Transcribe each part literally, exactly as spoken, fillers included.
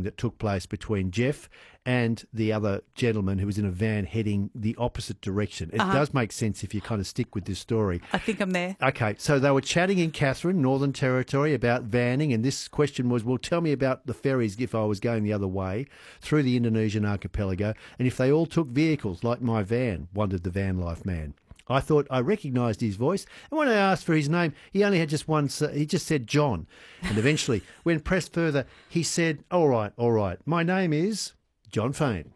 meeting that took place between Jeff and the other gentleman who was in a van heading the opposite direction. It Uh-huh. does make sense if you kind of stick with this story. I think I'm there. Okay, so they were chatting in Katherine, Northern Territory, about vanning, and this question was, well, tell me about the ferries if I was going the other way through the Indonesian archipelago, and if they all took vehicles like my van, wondered the van life man. I thought I recognised his voice, and when I asked for his name, he only had just one, he just said John. And eventually, when pressed further, he said, all right, all right, my name is John Fane.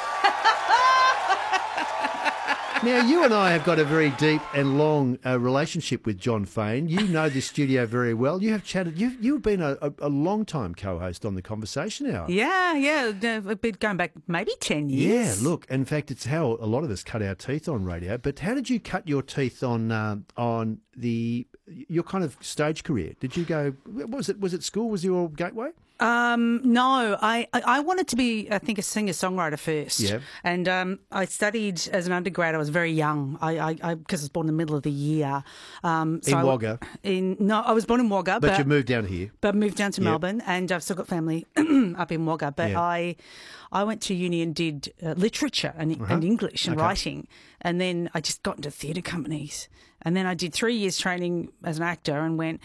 Now, you and I have got a very deep and long uh, relationship with John Fane. You know this studio very well. You have chatted. You've you've been a, a, a long time co-host on the Conversation Hour. Yeah, yeah. I've been going back maybe ten Yeah, years. look. In fact, it's how a lot of us cut our teeth on radio. But how did you cut your teeth on uh, on the your kind of stage career? Did you go? What was it? Was it school? Was your gateway? Um, no, I, I I wanted to be, I think, a singer-songwriter first. Yeah. And um, I studied as an undergrad. I was very young. I, I, I because I was born in the middle of the year. Um, so In I- Wagga? In no, I was born in Wagga, But, but you moved down here. but moved down to Yep. Melbourne, and I've still got family up in Wagga. But Yeah. I, I went to uni and did uh, literature and, and English and Uh-huh. Okay. writing, and then I just got into theatre companies, and then I did three years training as an actor, and went.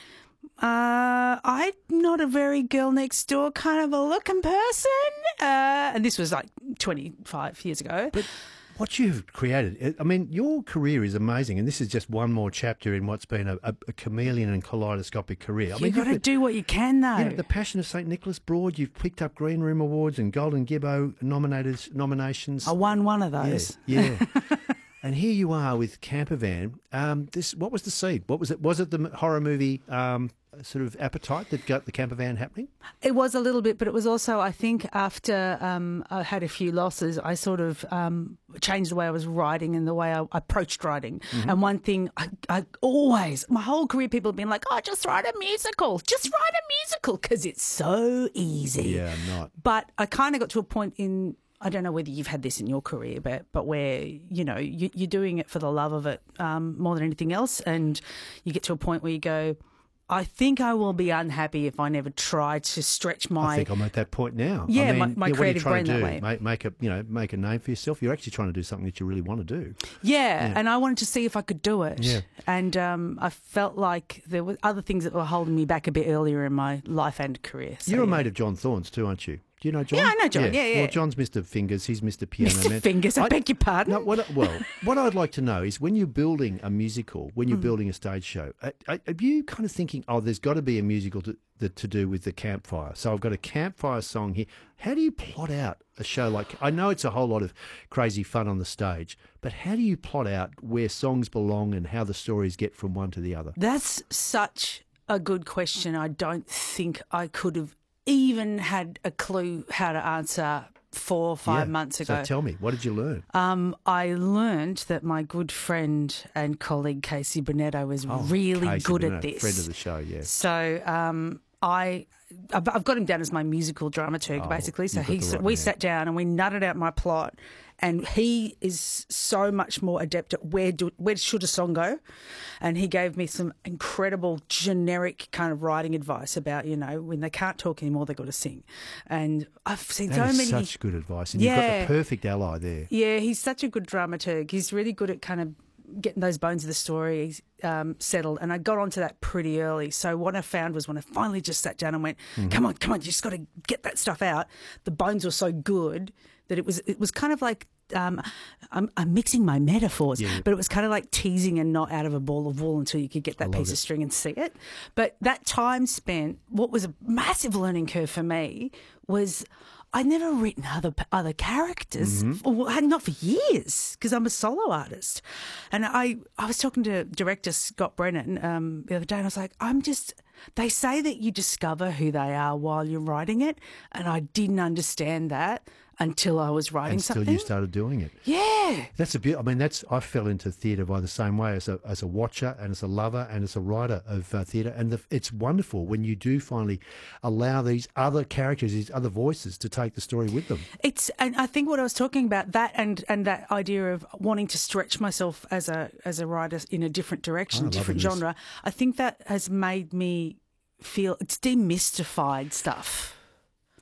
Uh, I'm not a very girl next door kind of a looking person, uh, and this was like twenty-five years ago. But what you've created, I mean, your career is amazing, and this is just one more chapter in what's been a, a, a chameleon and kaleidoscopic career. I You've mean, got to you've do what you can, though. been, you know, the Passion of Saint Nicholas Broad. You've picked up Green Room Awards and Golden Gibbo nominated nominations. I won one of yeah, those. yeah. And here you are with Campervan. Um, this, what was the seed? What was it? Was it the m- horror movie um, sort of appetite that got the Campervan happening? It was a little bit, but it was also, I think, after um, I had a few losses, I sort of um, changed the way I was writing and the way I approached writing. Mm-hmm. And one thing, I, I always, my whole career, people have been like, oh, just write a musical. Just write a musical because it's so easy. Yeah, I'm not. But I kind of got to a point in, I don't know whether you've had this in your career, but but where, you know, you, you're doing it for the love of it um, more than anything else. And you get to a point where you go, I think I will be unhappy if I never try to stretch my... I think I'm at that point now. Yeah, I mean, my- my yeah, what are you creative trying to brain do? that way. Make, make a you know make a name for yourself. You're actually trying to do something that you really want to do. Yeah, and I wanted to see if I could do it. Yeah. And um, I felt like there were other things that were holding me back a bit earlier in my life and career. So, You're a yeah. mate of John Thorne's too, aren't you? Do you know John? Yeah, I know John. Yeah, yeah. Well, John's Mister Fingers. He's Mister Piano Mister Man. Fingers, I beg your pardon? No, what, well, what I'd like to know is when you're building a musical, when you're Mm. building a stage show, are, are you kind of thinking, oh, there's got to be a musical to, that, to do with the campfire? So I've got a campfire song here. How do you plot out a show like... I know it's a whole lot of crazy fun on the stage, but how do you plot out where songs belong and how the stories get from one to the other? That's such a good question. I don't think I could have even had a clue how to answer four or five Yeah. months ago. So tell me, what did you learn? Um, I learned that my good friend and colleague Casey Bonetto was really Oh, Casey good Burnett, at this. friend of the show, yes. So um, I, I've I've got him down as my musical dramaturg, Oh, basically. So you've got he, the right we man. sat down and we nutted out my plot, and he is so much more adept at where do where should a song go, and he gave me some incredible generic kind of writing advice about, you know, when they can't talk anymore, they've got to sing, and I've seen That so is many. such good advice, and you've got Yeah. the perfect ally there. Yeah, he's such a good dramaturg. He's really good at kind of getting those bones of the story um, settled. And I got onto that pretty early. So what I found was when I finally just sat down and went, Mm-hmm. come on, come on, you just got to get that stuff out. The bones were so good that it was it was kind of like, um, I'm, I'm mixing my metaphors, Yeah. but it was kind of like teasing a knot out of a ball of wool until you could get that love piece it. of string and see it. But that time spent, what was a massive learning curve for me was I'd never written other other characters, Mm-hmm. or had not for years, because I'm a solo artist. And I, I was talking to director Scott Brennan um, the other day, and I was like, I'm just, they say that you discover who they are while you're writing it, and I didn't understand that until I was writing Until something. you started doing it. Yeah. That's a bit. I mean, that's. I fell into theatre by the same way as a as a watcher and as a lover and as a writer of uh, theatre, and the, it's wonderful when you do finally allow these other characters, these other voices, to take the story with them. It's, and I think what I was talking about, that and and that idea of wanting to stretch myself as a as a writer in a different direction, Oh, different loving this. genre. I think that has made me feel it's demystified stuff.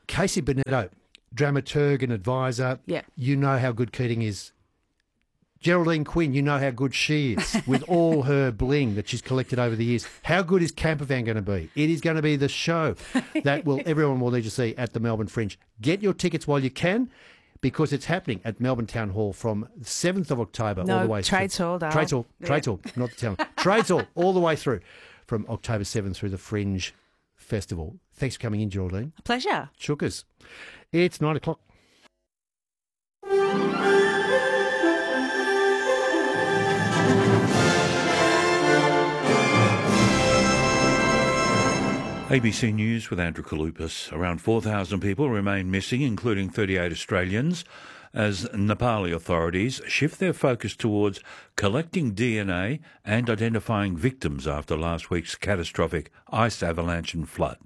Casey Bonetto, dramaturg and advisor. Yeah. You know how good Keating is. Geraldine Quinn, you know how good she is with all her bling that she's collected over the years. How good is Campervan going to be? It is going to be the show that will everyone will need to see at the Melbourne Fringe. Get your tickets while you can, because it's happening at Melbourne Town Hall from the seventh of October No, all the way Trades through. Hall, darling. Trades Hall, Yeah. Trades Hall, not the town. Trades Hall, all the way through from October seventh through the Fringe Festival. Thanks for coming in, Geraldine. A pleasure. Shookers. It's nine o'clock. A B C News with Andrew Kalupas. Around four thousand people remain missing, including thirty-eight Australians, as Nepali authorities shift their focus towards collecting D N A and identifying victims after last week's catastrophic ice avalanche and flood.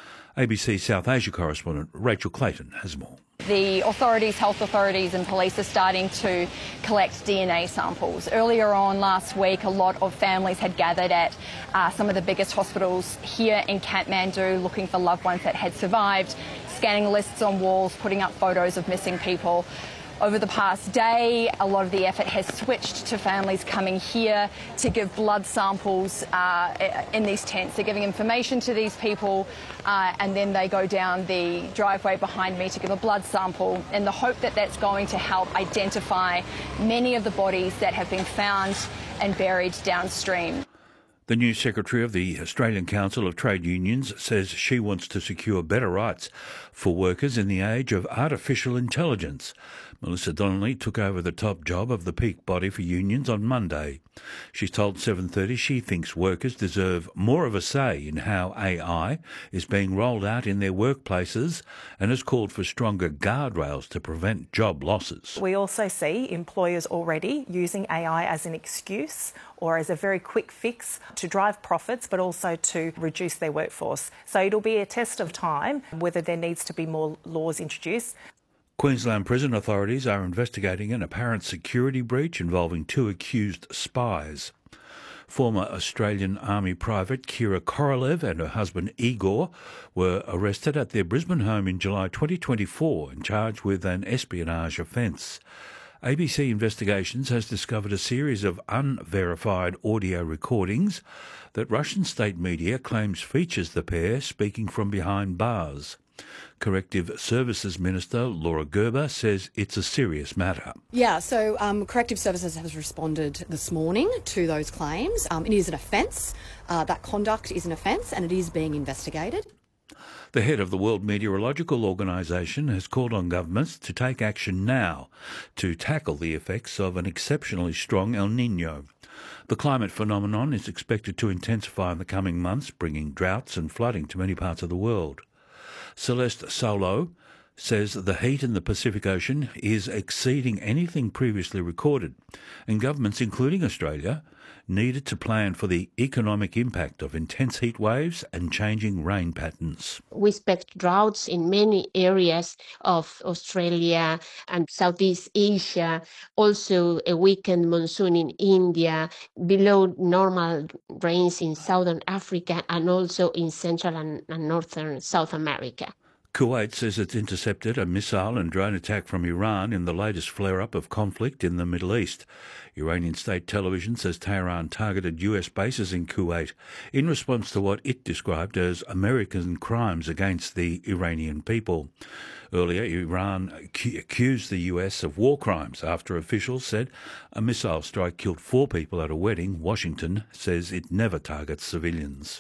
A B C South Asia correspondent Rachel Clayton has more. The authorities, health authorities and police are starting to collect D N A samples. Earlier on last week, a lot of families had gathered at uh, some of the biggest hospitals here in Kathmandu looking for loved ones that had survived, scanning lists on walls, putting up photos of missing people. Over the past day, a lot of the effort has switched to families coming here to give blood samples uh, in these tents. They're giving information to these people uh, and then they go down the driveway behind me to give a blood sample in the hope that that's going to help identify many of the bodies that have been found and buried downstream. The new Secretary of the Australian Council of Trade Unions says she wants to secure better rights for workers in the age of artificial intelligence. Melissa Donnelly took over the top job of the peak body for unions on Monday. She's told seven thirty she thinks workers deserve more of a say in how A I is being rolled out in their workplaces and has called for stronger guardrails to prevent job losses. We also see employers already using A I as an excuse or as a very quick fix to drive profits, but also to reduce their workforce. So it'll be a test of time whether there needs to be more laws introduced. Queensland prison authorities are investigating an apparent security breach involving two accused spies. Former Australian Army Private Kira Korolev and her husband Igor were arrested at their Brisbane home in July twenty twenty-four and charged with an espionage offence. A B C Investigations has discovered a series of unverified audio recordings that Russian state media claims features the pair speaking from behind bars. Corrective Services Minister Laura Gerber says it's a serious matter. Yeah, so um, Corrective Services has responded this morning to those claims. Um, it is an offence. Uh, that conduct is an offence and it is being investigated. The head of the World Meteorological Organisation has called on governments to take action now to tackle the effects of an exceptionally strong El Niño. The climate phenomenon is expected to intensify in the coming months, bringing droughts and flooding to many parts of the world. Celeste Solo says the heat in the Pacific Ocean is exceeding anything previously recorded, and governments, including Australia, needed to plan for the economic impact of intense heat waves and changing rain patterns. We expect droughts in many areas of Australia and Southeast Asia, also a weakened monsoon in India, below normal rains in Southern Africa and also in Central and, and Northern South America. Kuwait says it's intercepted a missile and drone attack from Iran in the latest flare-up of conflict in the Middle East. Iranian state television says Tehran targeted U S bases in Kuwait in response to what it described as American crimes against the Iranian people. Earlier, Iran accused the U S of war crimes after officials said a missile strike killed four people at a wedding. Washington says it never targets civilians.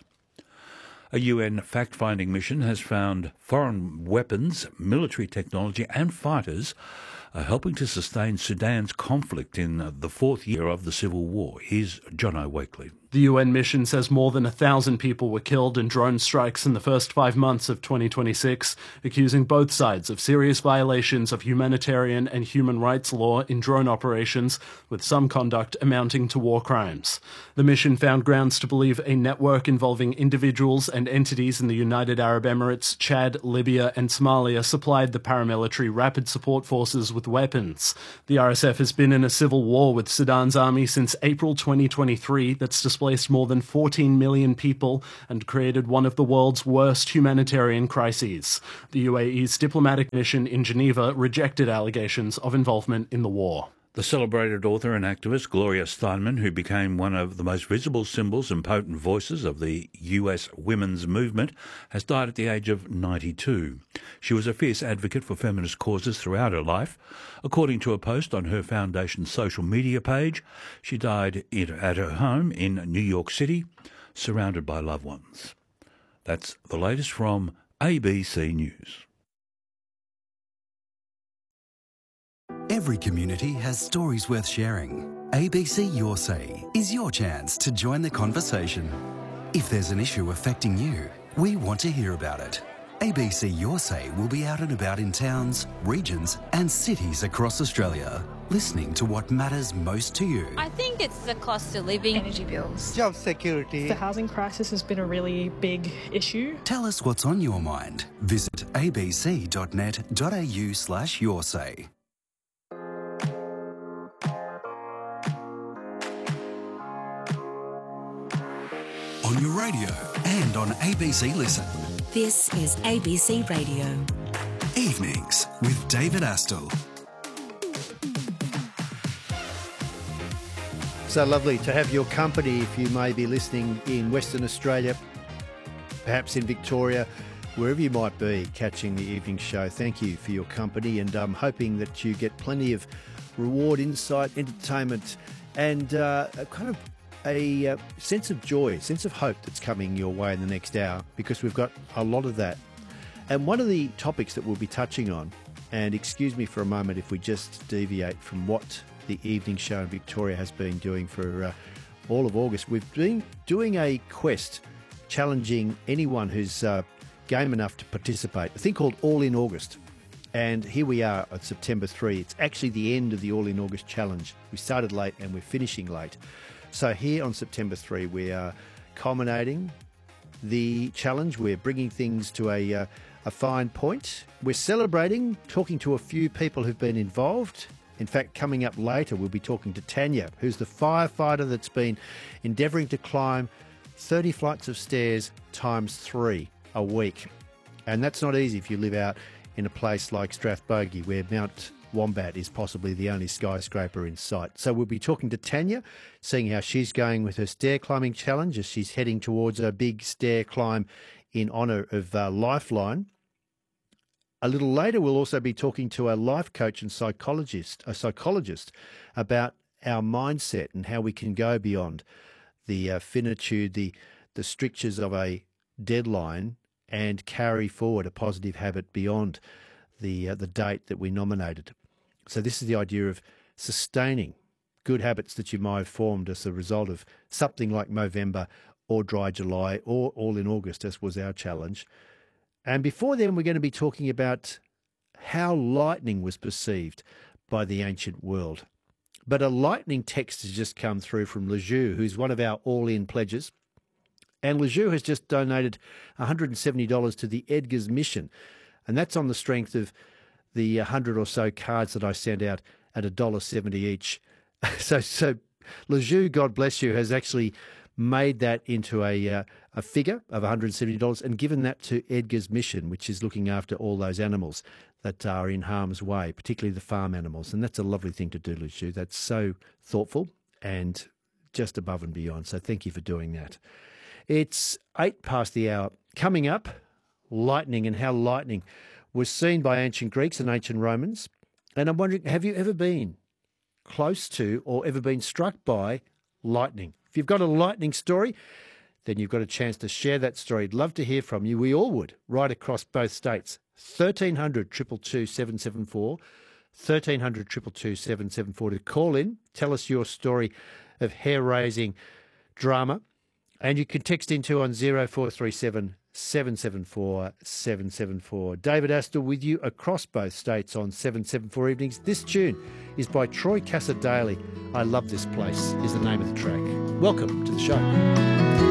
A U N fact-finding mission has found foreign weapons, military technology and fighters are helping to sustain Sudan's conflict in the fourth year of the civil war. Here's Jono Wakely. The U N mission says more than a thousand people were killed in drone strikes in the first five months of twenty twenty-six, accusing both sides of serious violations of humanitarian and human rights law in drone operations, with some conduct amounting to war crimes. The mission found grounds to believe a network involving individuals and entities in the United Arab Emirates, Chad, Libya and Somalia supplied the paramilitary rapid support forces with with weapons. The R S F has been in a civil war with Sudan's army since April twenty twenty-three that's displaced more than fourteen million people and created one of the world's worst humanitarian crises. The U A E's diplomatic mission in Geneva rejected allegations of involvement in the war. The celebrated author and activist Gloria Steinman, who became one of the most visible symbols and potent voices of the U S women's movement, has died at the age of ninety-two. She was a fierce advocate for feminist causes throughout her life. According to a post on her foundation's social media page, she died at her home in New York City, surrounded by loved ones. That's the latest from A B C News. Every community has stories worth sharing. A B C Your Say is your chance to join the conversation. If there's an issue affecting you, we want to hear about it. A B C Your Say will be out and about in towns, regions and cities across Australia, listening to what matters most to you. I think it's the cost of living, energy bills, job security. The housing crisis has been a really big issue. Tell us what's on your mind. Visit abc.net.au slash your say. On your radio and on A B C Listen. This is A B C Radio. Evenings with David Astle. So lovely to have your company if you may be listening in Western Australia, perhaps in Victoria, wherever you might be catching the evening show. Thank you for your company, and I'm hoping that you get plenty of reward, insight, entertainment and uh, a kind of a uh, sense of joy, sense of hope that's coming your way in the next hour, because we've got a lot of that. And one of the topics that we'll be touching on, and excuse me for a moment if we just deviate from what the evening show in Victoria has been doing for uh, all of August, we've been doing a quest challenging anyone who's uh, game enough to participate, a thing called All in August. And here we are at September third. It's actually the end of the All in August challenge. We started late and we're finishing late. So here on September third, we are culminating the challenge. We're bringing things to a, uh, a fine point. We're celebrating, talking to a few people who've been involved. In fact, coming up later, we'll be talking to Tanya, who's the firefighter that's been endeavouring to climb thirty flights of stairs times three a week. And that's not easy if you live out in a place like Strathbogie, where Mount Wombat is possibly the only skyscraper in sight. So we'll be talking to Tanya, seeing how she's going with her stair climbing challenge as she's heading towards a big stair climb in honour of uh, Lifeline. A little later, we'll also be talking to a life coach and psychologist, a psychologist, about our mindset and how we can go beyond the uh, finitude, the the strictures of a deadline, and carry forward a positive habit beyond the uh, the date that we nominated. So this is the idea of sustaining good habits that you might have formed as a result of something like Movember or Dry July or All in August, as was our challenge. And before then, we're going to be talking about how lightning was perceived by the ancient world. But a lightning text has just come through from Lejeune, who's one of our all-in pledges. And Lejeune has just donated one hundred seventy dollars to the Edgar's Mission. And that's on the strength of the one hundred or so cards that I sent out at one dollar seventy each. So, so Lejeune, God bless you, has actually made that into a uh, a figure of one hundred seventy dollars and given that to Edgar's Mission, which is looking after all those animals that are in harm's way, particularly the farm animals. And that's a lovely thing to do, Lejeune. That's so thoughtful and just above and beyond. So thank you for doing that. It's eight past the hour. Coming up, lightning and how lightning was seen by ancient Greeks and ancient Romans. And I'm wondering, have you ever been close to or ever been struck by lightning? If you've got a lightning story, then you've got a chance to share that story. I'd love to hear from you. We all would, right across both states. thirteen hundred, two two two, seven seven four, thirteen hundred, two two two, seven seven four to call in. Tell us your story of hair-raising drama. And you can text into on zero four three seven, seven seven four, seven seven four. David Astle with you across both states on seven seven four Evenings. This tune is by Troy Cassar-Daley. I Love This Place is the name of the track. Welcome to the show.